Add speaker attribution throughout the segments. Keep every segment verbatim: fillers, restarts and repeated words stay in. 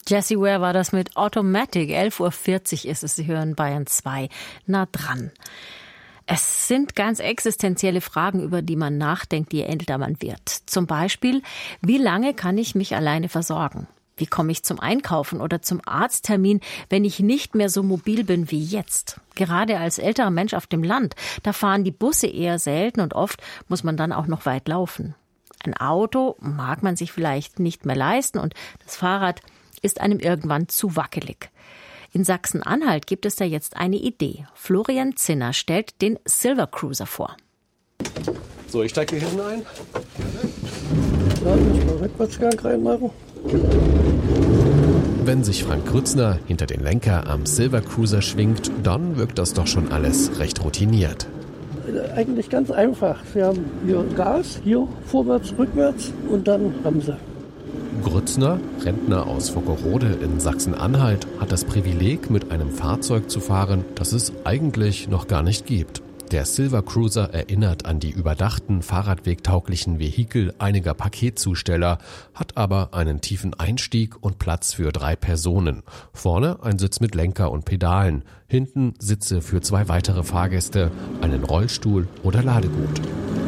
Speaker 1: Jessie Ware war das mit Automatic. elf Uhr vierzig ist es, Sie hören Bayern zwei. Nah dran. Es sind ganz existenzielle Fragen, über die man nachdenkt, je älter man wird. Zum Beispiel, wie lange kann ich mich alleine versorgen? Wie komme ich zum Einkaufen oder zum Arzttermin, wenn ich nicht mehr so mobil bin wie jetzt? Gerade als älterer Mensch auf dem Land, da fahren die Busse eher selten und oft muss man dann auch noch weit laufen. Ein Auto mag man sich vielleicht nicht mehr leisten und das Fahrrad ist einem irgendwann zu wackelig. In Sachsen-Anhalt gibt es da jetzt eine Idee. Florian Zinner stellt den Silver Cruiser vor.
Speaker 2: So, ich steige hier hinten ein.
Speaker 3: Da muss man Rückwärtsgang reinmachen.
Speaker 2: Wenn sich Frank Grützner hinter den Lenker am Silver Cruiser schwingt, dann wirkt das doch schon alles recht routiniert.
Speaker 3: Eigentlich ganz einfach. Wir haben hier Gas, hier vorwärts, rückwärts und dann Bremse.
Speaker 2: Grützner, Rentner aus Vockerode in Sachsen-Anhalt, hat das Privileg, mit einem Fahrzeug zu fahren, das es eigentlich noch gar nicht gibt. Der Silver Cruiser erinnert an die überdachten, fahrradwegtauglichen Vehikel einiger Paketzusteller, hat aber einen tiefen Einstieg und Platz für drei Personen. Vorne ein Sitz mit Lenker und Pedalen, hinten Sitze für zwei weitere Fahrgäste, einen Rollstuhl oder Ladegut.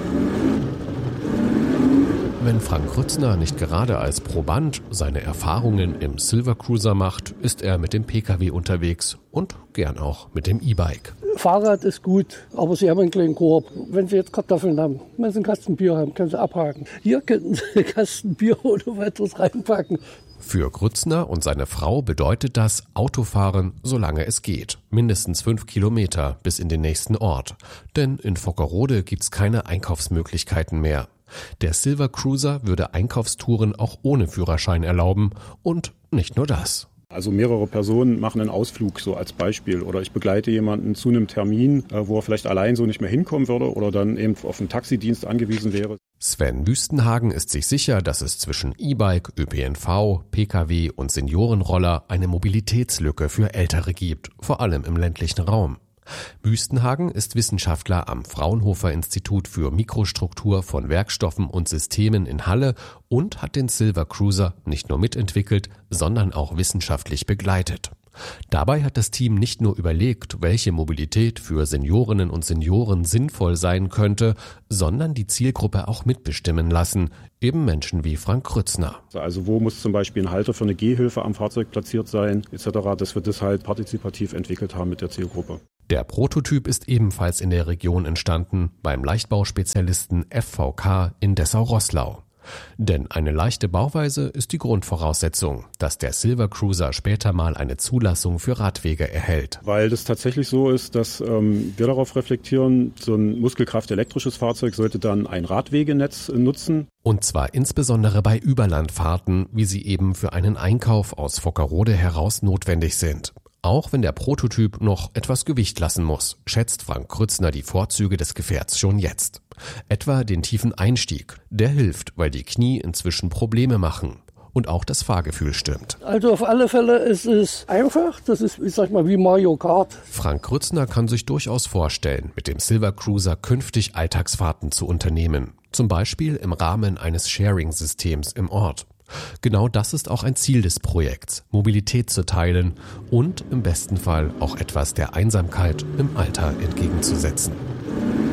Speaker 2: Wenn Frank Grützner nicht gerade als Proband seine Erfahrungen im Silver Cruiser macht, ist er mit dem Pkw unterwegs und gern auch mit dem E-Bike.
Speaker 3: Fahrrad ist gut, aber Sie haben einen kleinen Korb. Wenn Sie jetzt Kartoffeln haben, wenn Sie einen Kasten Bier haben, können Sie abhaken. Hier könnten Sie einen Kasten Bier oder weiteres reinpacken.
Speaker 2: Für Grützner und seine Frau bedeutet das Autofahren, solange es geht. Mindestens fünf Kilometer bis in den nächsten Ort. Denn in Vockerode gibt's keine Einkaufsmöglichkeiten mehr. Der Silver Cruiser würde Einkaufstouren auch ohne Führerschein erlauben und nicht nur das.
Speaker 4: Also mehrere Personen machen einen Ausflug, so als Beispiel. Oder ich begleite jemanden zu einem Termin, wo er vielleicht allein so nicht mehr hinkommen würde oder dann eben auf einen Taxidienst angewiesen wäre.
Speaker 2: Sven Wüstenhagen ist sich sicher, dass es zwischen E-Bike, Ö P N V, Pkw und Seniorenroller eine Mobilitätslücke für Ältere gibt, vor allem im ländlichen Raum. Wüstenhagen ist Wissenschaftler am Fraunhofer Institut für Mikrostruktur von Werkstoffen und Systemen in Halle und hat den Silver Cruiser nicht nur mitentwickelt, sondern auch wissenschaftlich begleitet. Dabei hat das Team nicht nur überlegt, welche Mobilität für Seniorinnen und Senioren sinnvoll sein könnte, sondern die Zielgruppe auch mitbestimmen lassen, eben Menschen wie Frank Grützner.
Speaker 4: Also wo muss zum Beispiel ein Halter für eine Gehhilfe am Fahrzeug platziert sein, et cetera, dass wir das halt partizipativ entwickelt haben mit der Zielgruppe.
Speaker 2: Der Prototyp ist ebenfalls in der Region entstanden, beim Leichtbauspezialisten F V K in Dessau-Roßlau. Denn eine leichte Bauweise ist die Grundvoraussetzung, dass der Silver Cruiser später mal eine Zulassung für Radwege erhält.
Speaker 4: Weil das tatsächlich so ist, dass ähm, wir darauf reflektieren, so ein muskelkraftelektrisches Fahrzeug sollte dann ein Radwegenetz nutzen.
Speaker 2: Und zwar insbesondere bei Überlandfahrten, wie sie eben für einen Einkauf aus Vockerode heraus notwendig sind. Auch wenn der Prototyp noch etwas Gewicht lassen muss, schätzt Frank Grützner die Vorzüge des Gefährts schon jetzt. Etwa den tiefen Einstieg. Der hilft, weil die Knie inzwischen Probleme machen. Und auch das Fahrgefühl stimmt.
Speaker 3: Also auf alle Fälle ist es einfach. Das ist, ich sag mal, wie Mario Kart.
Speaker 2: Frank Grützner kann sich durchaus vorstellen, mit dem Silver Cruiser künftig Alltagsfahrten zu unternehmen. Zum Beispiel im Rahmen eines Sharing-Systems im Ort. Genau das ist auch ein Ziel des Projekts, Mobilität zu teilen und im besten Fall auch etwas der Einsamkeit im Alter entgegenzusetzen.